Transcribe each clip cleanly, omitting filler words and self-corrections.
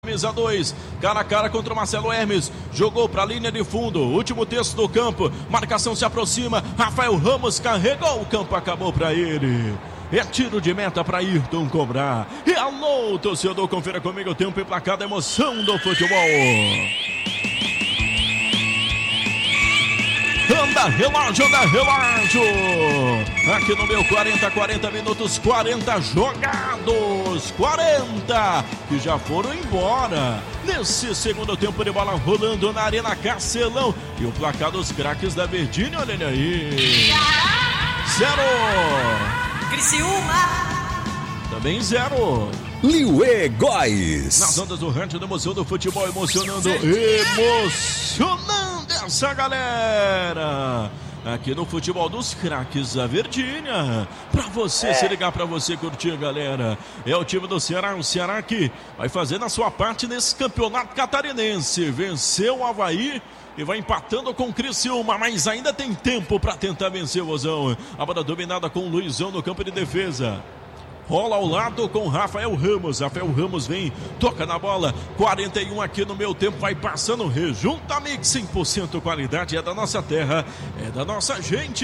Camisa 2, cara a cara contra o Marcelo Hermes, jogou para a linha de fundo, último terço do campo, marcação se aproxima, Rafael Ramos carregou o campo, acabou para ele. É tiro de meta para Ayrton cobrar. E alô, torcedor, confira comigo o tempo e placar da emoção do futebol. Anda relógio, aqui no meu 40 minutos, 40 jogados, 40 que já foram embora nesse segundo tempo de bola rolando na Arena Castelão. E o placar dos craques da Verdinha, olha aí, 0. Criciúma também 0. Liuê Góes. Nas ondas do rádio da emoção do futebol, emocionando essa galera aqui no futebol dos craques da Verdinha. Pra você se ligar, pra você curtir, galera. É o time do Ceará, o Ceará que vai fazendo a sua parte nesse campeonato catarinense. Venceu o Avaí e vai empatando com o Criciúma, mas ainda tem tempo para tentar vencer o Vozão. A bola dominada com o Luizão no campo de defesa. Rola ao lado com Rafael Ramos. Rafael Ramos vem, toca na bola. 41 aqui no meu tempo, vai passando. Rejunta Mix, 100% qualidade. É da nossa terra, é da nossa gente.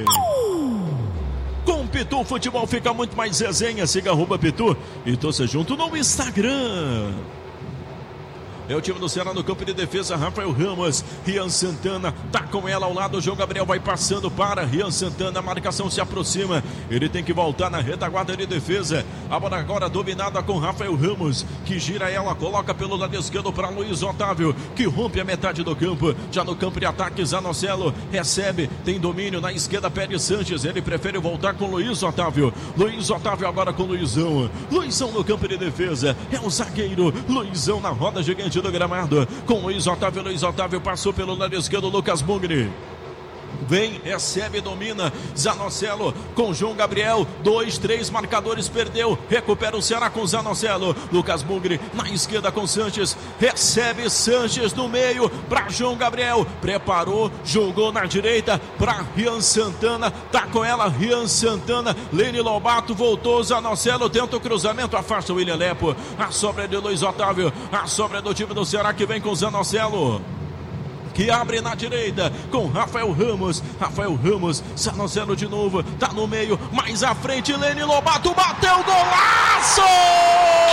Com o Pitu, o futebol fica muito mais resenha. Siga @Pitu e torça junto no Instagram. É o time do Ceará no campo de defesa, Rafael Ramos, Rian Santana, tá com ela ao lado, o João Gabriel vai passando para Rian Santana, a marcação se aproxima, ele tem que voltar na retaguarda de defesa, a bola agora dominada com Rafael Ramos, que gira ela, coloca pelo lado esquerdo para Luiz Otávio, que rompe a metade do campo, já no campo de ataque, Zanocelo, recebe, tem domínio na esquerda, Pérez Sanches, ele prefere voltar com Luiz Otávio agora com Luizão no campo de defesa, é o zagueiro, Luizão na roda gigante do gramado, com Luiz Otávio passou pelo lado esquerdo, Lucas Mugni vem, recebe, domina, Zanocelo com João Gabriel, 2, 3 marcadores, perdeu, recupera o Ceará com Zanocelo, Lucas Mugni na esquerda com Sanches, recebe Sanches no meio para João Gabriel, preparou, jogou na direita para Rian Santana, tá com ela Rian Santana, Lene Lobato voltou, Zanocelo tenta o cruzamento, afasta o William Lepo, a sobra de Luiz Otávio, a sobra do time do Ceará que vem com Zanocelo, que abre na direita com Rafael Ramos, Zanocelo de novo, tá no meio, mais à frente, Lene Lobato bateu, golaço!